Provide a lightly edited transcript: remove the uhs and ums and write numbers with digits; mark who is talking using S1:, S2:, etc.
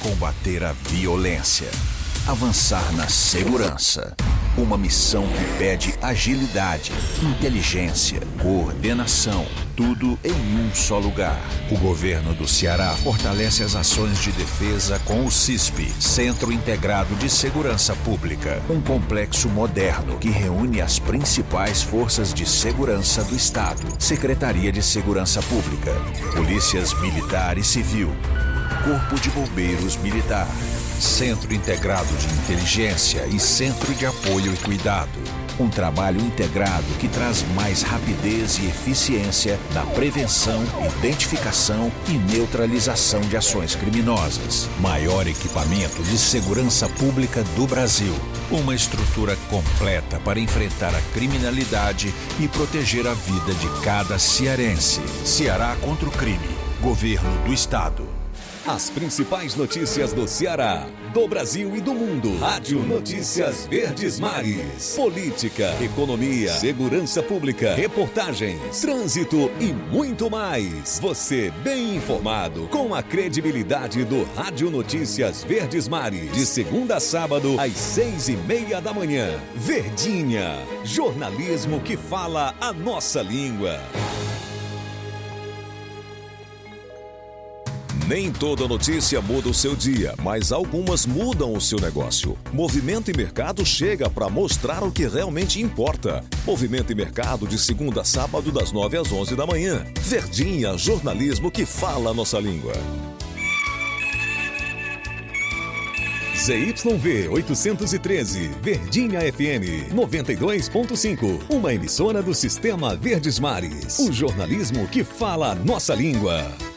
S1: combater a violência, avançar na segurança. Uma missão que pede agilidade, inteligência, coordenação, tudo em um só lugar. O governo do Ceará fortalece as ações de defesa com o CISP, Centro Integrado de Segurança Pública, um complexo moderno que reúne as principais forças de segurança do Estado, Secretaria de Segurança Pública, Polícias Militar e Civil, Corpo de Bombeiros Militar, Centro Integrado de Inteligência e Centro de Apoio e Cuidado. Um trabalho integrado que traz mais rapidez e eficiência na prevenção, identificação e neutralização de ações criminosas. Maior equipamento de segurança pública do Brasil. Uma estrutura completa para enfrentar a criminalidade e proteger a vida de cada cearense. Ceará contra o crime. Governo do Estado.
S2: As principais notícias do Ceará, do Brasil e do mundo. Rádio Notícias Verdes Mares. Política, economia, segurança pública, reportagens, trânsito e muito mais. Você bem informado com a credibilidade do Rádio Notícias Verdes Mares. De segunda a sábado, às 6:30 da manhã. Verdinha. Jornalismo que fala a nossa língua. Nem toda notícia muda o seu dia, mas algumas mudam o seu negócio. Movimento e Mercado chega para mostrar o que realmente importa. Movimento e Mercado de segunda a sábado das 9 às 11 da manhã. Verdinha, jornalismo que fala a nossa língua. ZYV 813, Verdinha FM 92.5, uma emissora do Sistema Verdes Mares. O jornalismo que fala a nossa língua.